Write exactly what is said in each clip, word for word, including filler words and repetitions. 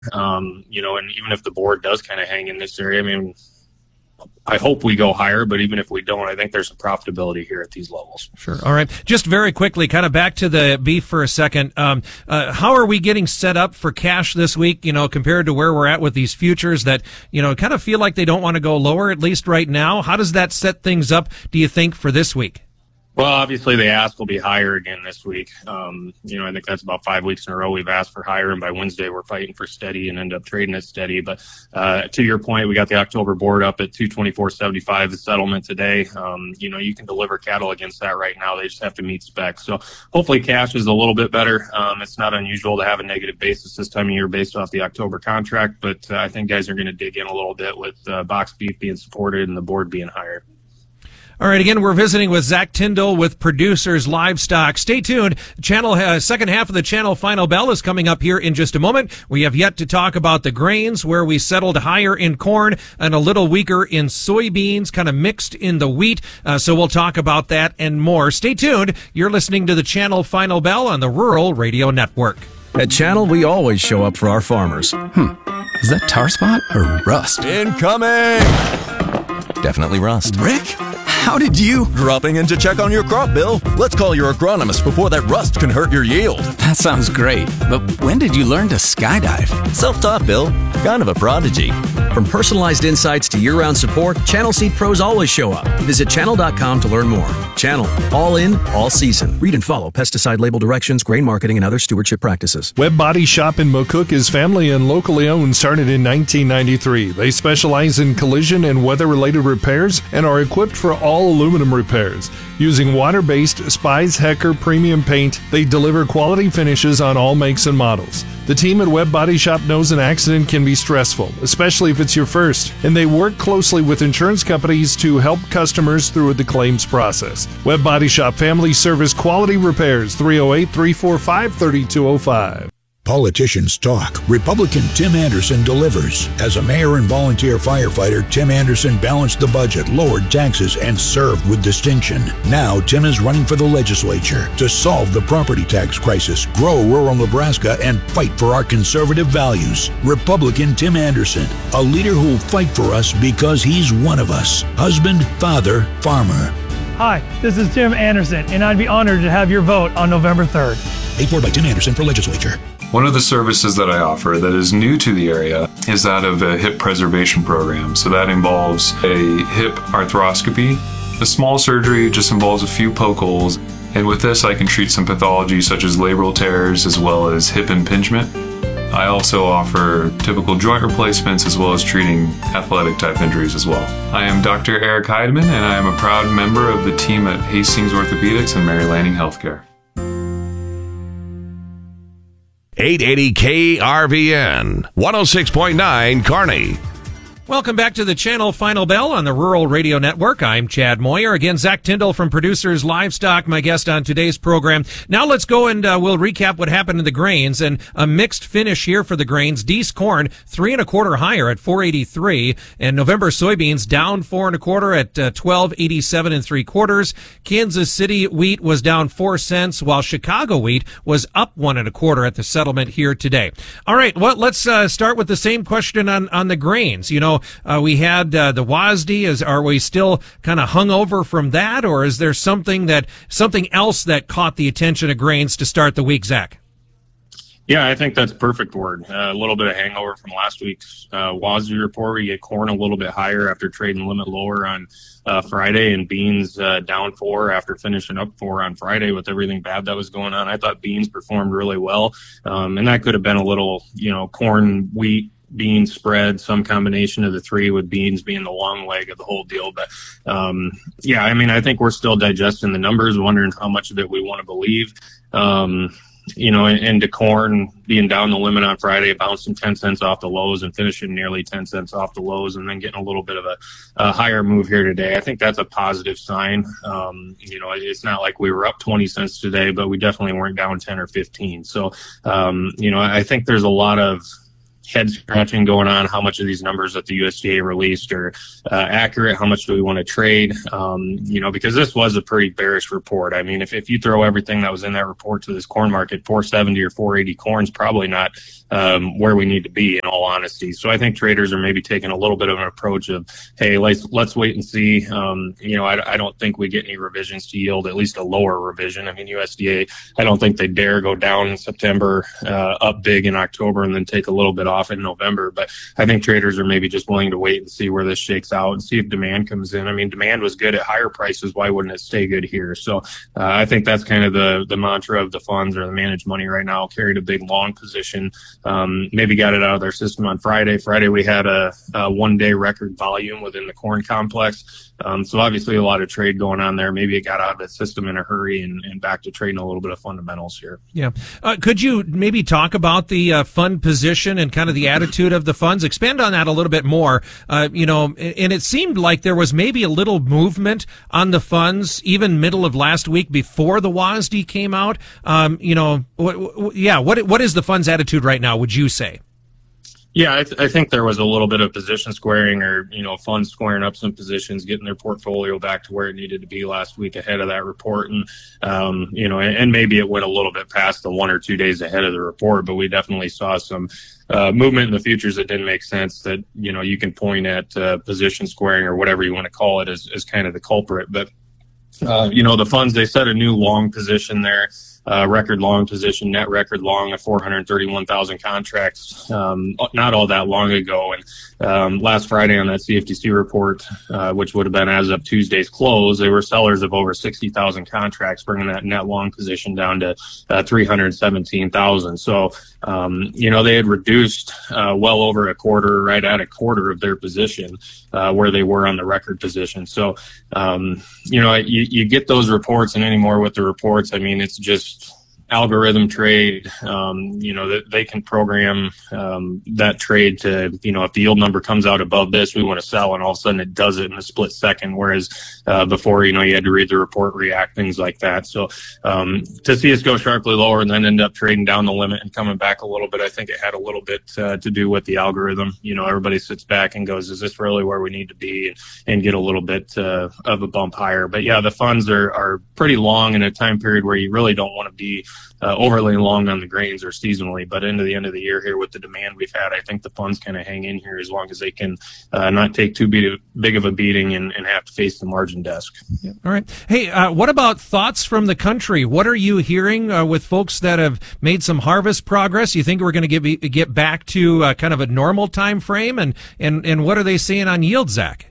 Um, you know, and even if the board does kind of hang in this area, I mean, I hope we go higher, but even if we don't, I think there's some profitability here at these levels. Sure. All right. Just very quickly, kind of back to the beef for a second. Um, uh, how are we getting set up for cash this week, you know, compared to where we're at with these futures that, you know, kind of feel like they don't want to go lower, at least right now? How does that set things up, do you think, for this week? Well, obviously the ask will be higher again this week. Um, you know, I think that's about five weeks in a row we've asked for higher, and by Wednesday we're fighting for steady and end up trading it steady. But uh, to your point, we got the October board up at two twenty-four seventy-five, the settlement today. Um, you know, you can deliver cattle against that right now. They just have to meet specs. So hopefully cash is a little bit better. Um, it's not unusual to have a negative basis this time of year based off the October contract, but uh, I think guys are going to dig in a little bit with uh, box beef being supported and the board being higher. All right, again, we're visiting with Zach Tyndall with Producers Livestock. Stay tuned. Channel uh, second half of the Channel Final Bell is coming up here in just a moment. We have yet to talk about the grains, where we settled higher in corn and a little weaker in soybeans, kind of mixed in the wheat. Uh, so we'll talk about that and more. Stay tuned. You're listening to the Channel Final Bell on the Rural Radio Network. At Channel, we always show up for our farmers. Hmm. Is that tar spot or rust? Incoming! Definitely rust. Rick? How did you? Dropping in to check on your crop, Bill. Let's call your agronomist before that rust can hurt your yield. That sounds great. But when did you learn to skydive? Self-taught, Bill. Kind of a prodigy. From personalized insights to year-round support, Channel Seed Pros always show up. Visit channel dot com to learn more. Channel. All in, all season. Read and follow pesticide label directions, grain marketing, and other stewardship practices. Webb Body Shop in McCook is family and locally owned, started in nineteen ninety-three. They specialize in collision and weather-related repairs and are equipped for all aluminum repairs. Using water-based Spies Hecker premium paint, they deliver quality finishes on all makes and models. The team at Webb Body Shop knows an accident can be stressful, especially if it's your first, and they work closely with insurance companies to help customers through the claims process. Webb Body Shop Family Service Quality Repairs, three oh eight, three four five, three two oh five. Politicians talk. Republican Tim Anderson delivers. As a mayor and volunteer firefighter, Tim Anderson balanced the budget, lowered taxes, and served with distinction. Now, Tim is running for the legislature to solve the property tax crisis, grow rural Nebraska, and fight for our conservative values. Republican Tim Anderson, a leader who'll fight for us because he's one of us. Husband, father, farmer. Hi, this is Tim Anderson, and I'd be honored to have your vote on November third. Paid for by Tim Anderson for legislature. One of the services that I offer that is new to the area is that of a hip preservation program. So that involves a hip arthroscopy. The small surgery just involves a few poke holes. And with this, I can treat some pathologies such as labral tears as well as hip impingement. I also offer typical joint replacements as well as treating athletic type injuries as well. I am Doctor Eric Heidemann, and I am a proud member of the team at Hastings Orthopedics and Mary Lanning Healthcare. eight eighty K R V N, one oh six point nine Kearney. Welcome back to the Channel Final Bell on the Rural Radio Network. I'm Chad Moyer. Again, Zach Tyndall from Producers Livestock, my guest on today's program. Now let's go and uh, we'll recap what happened in the grains, and a mixed finish here for the grains. Deese corn, three and a quarter higher at four eighty-three, and November soybeans down four and a quarter at uh, twelve eighty-seven and three quarters. Kansas City wheat was down four cents, while Chicago wheat was up one and a quarter at the settlement here today. All right, well, let's uh, start with the same question on, on the grains. You know, Uh, we had uh, the W A S D. Is are we still kind of hung over from that, or is there something that something else that caught the attention of grains to start the week, Zach? Yeah, I think that's a perfect word. Uh, a little bit of hangover from last week's uh, W A S D report. We get corn a little bit higher after trading limit lower on uh, Friday, and beans uh, down four after finishing up four on Friday with everything bad that was going on. I thought beans performed really well, um, and that could have been a little, you know, corn, wheat, beans spread, some combination of the three, with beans being the long leg of the whole deal. But um, yeah, I mean, I think we're still digesting the numbers, wondering how much of it we want to believe. Um, you know, into corn being down the limit on Friday, bouncing ten cents off the lows and finishing nearly ten cents off the lows, and then getting a little bit of a, a higher move here today. I think that's a positive sign. Um, you know, it's not like we were up twenty cents today, but we definitely weren't down ten or fifteen. So, um, you know, I think there's a lot of head scratching going on. How much of these numbers that the U S D A released are uh, accurate? How much do we want to trade? Um, you know, because this was a pretty bearish report. I mean, if, if you throw everything that was in that report to this corn market, four seventy or four eighty corn's probably not um, where we need to be, in all honesty. So I think traders are maybe taking a little bit of an approach of, hey, let's let's wait and see. Um, you know, I, I don't think we get any revisions to yield, at least a lower revision. I mean, U S D A, I don't think they dare go down in September, uh, up big in October, and then take a little bit off in November. But I think traders are maybe just willing to wait and see where this shakes out and see if demand comes in. I mean, demand was good at higher prices. Why wouldn't it stay good here? So uh, I think that's kind of the the mantra of the funds or the managed money right now. Carried a big long position, um, maybe got it out of their system on Friday. Friday we had a, a one-day record volume within the corn complex. Um, so obviously a lot of trade going on there. Maybe it got out of the system in a hurry and, and back to trading a little bit of fundamentals here. Yeah. Uh, could you maybe talk about the uh, fund position and kind of the attitude of the funds? Expand on that a little bit more. Uh, you know, and it seemed like there was maybe a little movement on the funds even middle of last week before the W A S D came out. Um, you know, w- w- yeah, what what is the fund's attitude right now, would you say? Yeah, I, th- I think there was a little bit of position squaring, or, you know, funds squaring up some positions, getting their portfolio back to where it needed to be last week ahead of that report. And, um, you know, and, and maybe it went a little bit past the one or two days ahead of the report, but we definitely saw some uh, movement in the futures that didn't make sense, that, you know, you can point at uh, position squaring or whatever you want to call it as, as kind of the culprit. But, uh, you know, the funds, they set a new long position there. Uh, record long position, net record long of four hundred thirty-one thousand contracts, um, not all that long ago. And um, last Friday on that C F T C report, uh, which would have been as of Tuesday's close, they were sellers of over sixty thousand contracts, bringing that net long position down to uh, three hundred seventeen thousand. So, um, you know, they had reduced uh, well over a quarter, right at a quarter of their position uh, where they were on the record position. So, um, you know, you, you get those reports, and anymore with the reports, I mean, it's just algorithm trade. Um, you know, that they can program um, that trade to, you know, if the yield number comes out above this, we want to sell, and all of a sudden it does it in a split second. Whereas uh, before, you know, you had to read the report, react, things like that. So um, to see us go sharply lower and then end up trading down the limit and coming back a little bit, I think it had a little bit uh, to do with the algorithm. You know, everybody sits back and goes, is this really where we need to be, and, and get a little bit uh, of a bump higher. But yeah, the funds are, are pretty long in a time period where you really don't want to be Uh, overly long on the grains or seasonally. But into the end of the year here with the demand we've had, I think the funds kind of hang in here as long as they can uh, not take too big, big of a beating and, and have to face the margin desk. Yeah. All right. Hey, uh, what about thoughts from the country? What are you hearing uh, with folks that have made some harvest progress? You think we're going to get get back to uh, kind of a normal time frame? And, and, and what are they seeing on yield, Zach?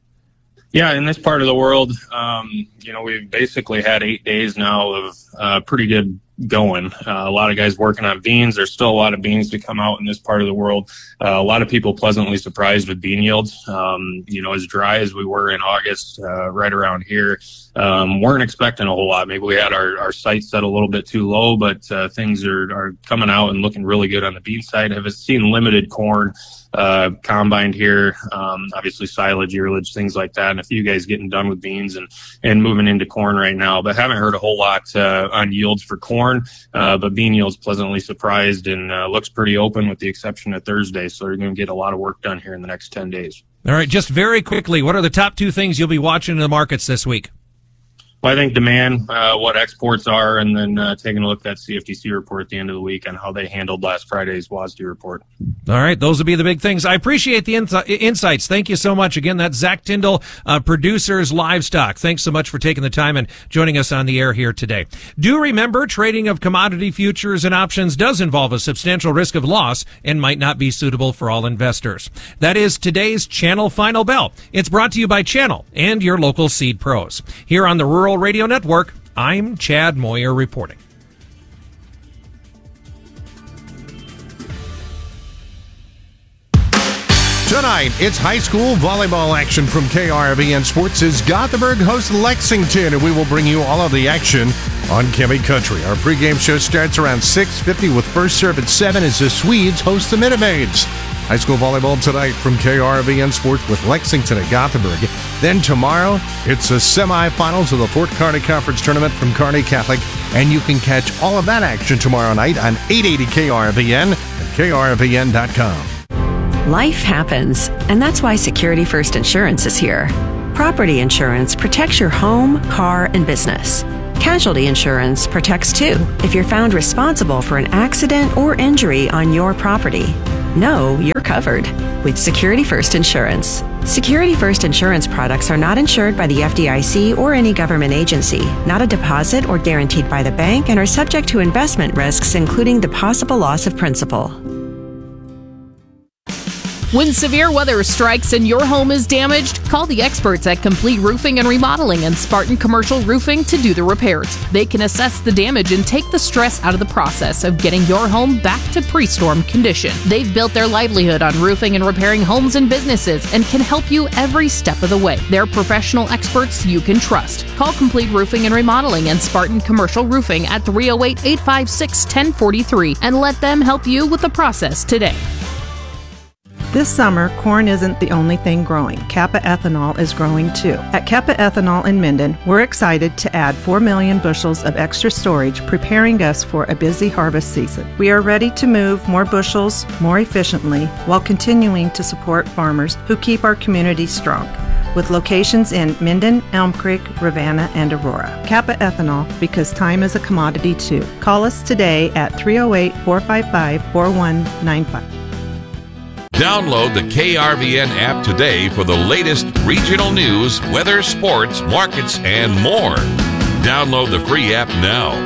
Yeah, in this part of the world, um, you know, we've basically had eight days now of uh, pretty good going. Uh, a lot of guys working on beans. There's still a lot of beans to come out in this part of the world. Uh, a lot of people pleasantly surprised with bean yields. Um, you know, as dry as we were in August, uh, right around here, um, weren't expecting a whole lot. Maybe we had our, our sights set a little bit too low, but uh, things are, are coming out and looking really good on the bean side. I've seen limited corn uh, combined here, um, obviously silage, earlage, things like that, and a few guys getting done with beans and, and moving into corn right now, but haven't heard a whole lot uh, on yields for corn, uh, but bean yields pleasantly surprised and uh, looks pretty open with the exception of Thursday, so you're going to get a lot of work done here in the next ten days. All right, just very quickly, what are the top two things you'll be watching in the markets this week? Well, I think demand, uh, what exports are, and then uh, taking a look at that C F T C report at the end of the week on how they handled last Friday's W A S D report. All right, those will be the big things. I appreciate the in- insights. Thank you so much. Again, that's Zach Tyndall, uh, Producers Livestock. Thanks so much for taking the time and joining us on the air here today. Do remember, trading of commodity futures and options does involve a substantial risk of loss and might not be suitable for all investors. That is today's Channel Final Bell. It's brought to you by Channel and your local seed pros. Here on the Rural Radio Network, I'm Chad Moyer reporting. Tonight, it's high school volleyball action from K R V N Sports as Gothenburg hosts Lexington, and we will bring you all of the action on Chemi Country. Our pregame show starts around six fifty with first serve at seven as the Swedes host the Minimaids. High school volleyball tonight from K R V N Sports with Lexington at Gothenburg. Then tomorrow, it's the semifinals of the Fort Kearny Conference Tournament from Kearny Catholic, and you can catch all of that action tomorrow night on eight eighty K R V N and K R V N dot com. Life happens, and that's why Security First Insurance is here. Property insurance protects your home, car, and business. Casualty insurance protects too if you're found responsible for an accident or injury on your property. Know you're covered with Security First Insurance. Security First Insurance products are not insured by the F D I C or any government agency, not a deposit or guaranteed by the bank, and are subject to investment risks, including the possible loss of principal. When severe weather strikes and your home is damaged, call the experts at Complete Roofing and Remodeling and Spartan Commercial Roofing to do the repairs. They can assess the damage and take the stress out of the process of getting your home back to pre-storm condition. They've built their livelihood on roofing and repairing homes and businesses and can help you every step of the way. They're professional experts you can trust. Call Complete Roofing and Remodeling and Spartan Commercial Roofing at three oh eight, eight five six, one oh four three and let them help you with the process today. This summer, corn isn't the only thing growing. Kappa Ethanol is growing too. At Kappa Ethanol in Minden, we're excited to add four million bushels of extra storage, preparing us for a busy harvest season. We are ready to move more bushels more efficiently while continuing to support farmers who keep our community strong. With locations in Minden, Elm Creek, Ravenna, and Aurora. Kappa Ethanol, because time is a commodity too. Call us today at three oh eight, four five five, four one nine five. Download the K R V N app today for the latest regional news, weather, sports, markets, and more. Download the free app now.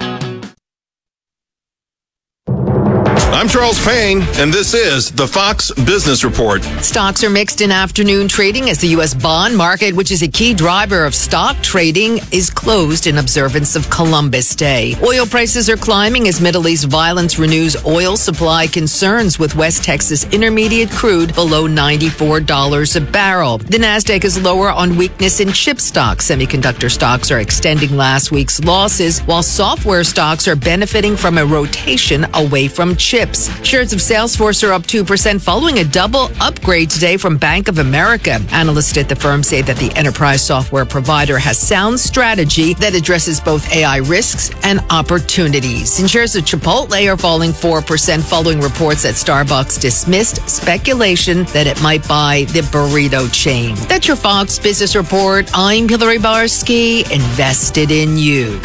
I'm Charles Payne, and this is the Fox Business Report. Stocks are mixed in afternoon trading as the U S bond market, which is a key driver of stock trading, is closed in observance of Columbus Day. Oil prices are climbing as Middle East violence renews oil supply concerns, with West Texas Intermediate crude below ninety-four dollars a barrel. The Nasdaq is lower on weakness in chip stocks. Semiconductor stocks are extending last week's losses, while software stocks are benefiting from a rotation away from chips. Shares of Salesforce are up two percent following a double upgrade today from Bank of America. Analysts at the firm say that the enterprise software provider has sound strategy that addresses both A I risks and opportunities. And shares of Chipotle are falling four percent following reports that Starbucks dismissed speculation that it might buy the burrito chain. That's your Fox Business Report. I'm Hillary Barsky, invested in you.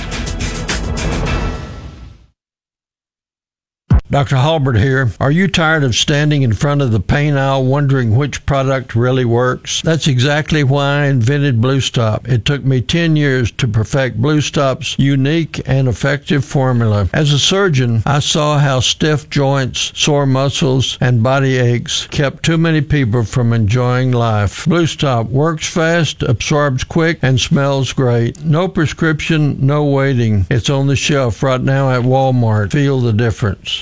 Doctor Halbert here. Are you tired of standing in front of the pain aisle wondering which product really works? That's exactly why I invented Blue Stop. It took me ten years to perfect Blue Stop's unique and effective formula. As a surgeon, I saw how stiff joints, sore muscles, and body aches kept too many people from enjoying life. Blue Stop works fast, absorbs quick, and smells great. No prescription, no waiting. It's on the shelf right now at Walmart. Feel the difference.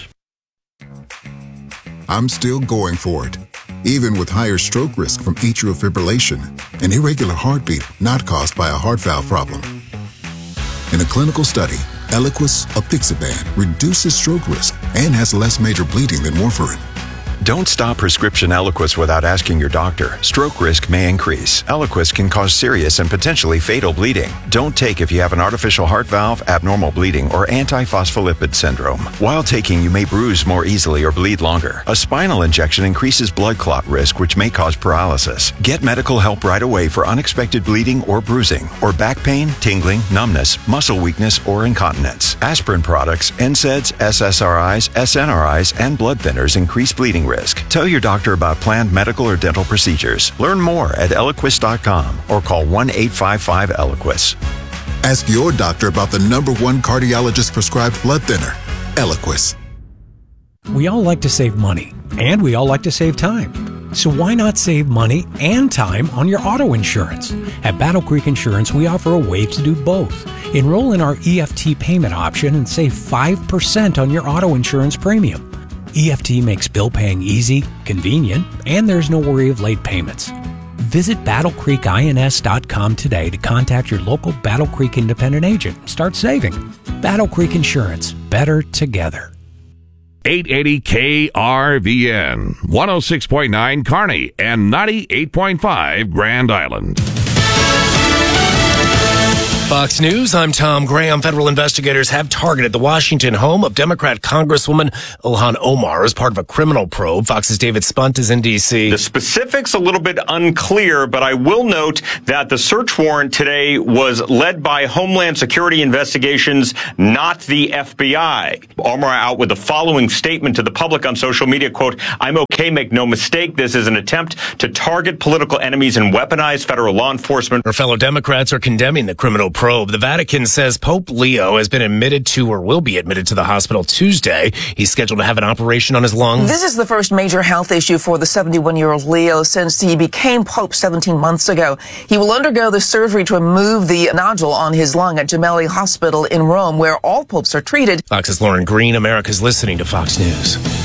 I'm still going for it, even with higher stroke risk from atrial fibrillation, an irregular heartbeat not caused by a heart valve problem. In a clinical study, Eliquis, apixaban, reduces stroke risk and has less major bleeding than warfarin. Don't stop prescription Eliquis without asking your doctor. Stroke risk may increase. Eliquis can cause serious and potentially fatal bleeding. Don't take if you have an artificial heart valve, abnormal bleeding, or antiphospholipid syndrome. While taking, you may bruise more easily or bleed longer. A spinal injection increases blood clot risk, which may cause paralysis. Get medical help right away for unexpected bleeding or bruising, or back pain, tingling, numbness, muscle weakness, or incontinence. Aspirin products, N SAIDs, S S R Is, S N R Is, and blood thinners increase bleeding risk. Tell your doctor about planned medical or dental procedures. Learn more at Eliquis dot com or call one eight five five Eliquis. Ask your doctor about the number one cardiologist prescribed blood thinner, Eliquis. We all like to save money, and we all like to save time. So why not save money and time on your auto insurance? At Battle Creek Insurance, we offer a way to do both. Enroll in our E F T payment option and save five percent on your auto insurance premium. E F T makes bill paying easy, convenient, and there's no worry of late payments. Visit battle creek ins dot com today to contact your local Battle Creek independent agent and start saving. Battle Creek Insurance. Better together. eight eighty K R V N, one oh six point nine Kearney, and ninety-eight point five Grand Island. Fox News, I'm Tom Graham. Federal investigators have targeted the Washington home of Democrat Congresswoman Ilhan Omar as part of a criminal probe. Fox's David Spunt is in D C. The specifics a little bit unclear, but I will note that the search warrant today was led by Homeland Security Investigations, not the F B I. Omar out with the following statement to the public on social media, quote, "I'm okay, make no mistake. This is an attempt to target political enemies and weaponize federal law enforcement." Her fellow Democrats are condemning the criminal probe. The Vatican says Pope Leo has been admitted to or will be admitted to the hospital Tuesday. He's scheduled to have an operation on his lungs. This is the first major health issue for the seventy-one-year-old Leo since he became Pope seventeen months ago. He will undergo the surgery to remove the nodule on his lung at Gemelli Hospital in Rome, where all popes are treated. Fox's Lauren Green. America's listening to Fox News.